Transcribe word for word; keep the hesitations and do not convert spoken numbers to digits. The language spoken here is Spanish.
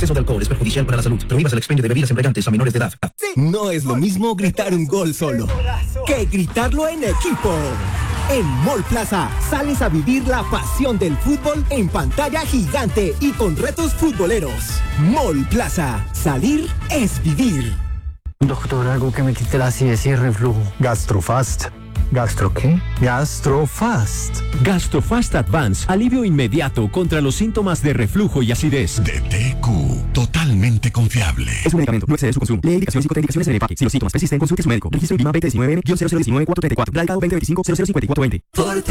exceso de alcohol es perjudicial para la salud. Prohíbas el expendio de bebidas embriagantes a menores de edad. No es lo mismo gritar un gol solo que gritarlo en equipo. En Mall Plaza sales a vivir la pasión del fútbol en pantalla gigante y con retos futboleros. Mall Plaza, salir es vivir. Doctor, algo que me quite la acidez y el reflujo. Gastrofast. ¿Gastro qué? Gastrofast. Gastrofast Advance, alivio inmediato contra los síntomas de reflujo y acidez. De T Q, totalmente confiable. Es un medicamento, no excede su consumo. Lee indicaciones y contraindicaciones en el empaque. Si los síntomas persisten, consulte a su médico. Registro INVIMA veinte diecinueve cero cero diecinueve cuatro treinta y cuatro. Radicado veinte veinticinco cero cero cincuenta y cuatro veinte.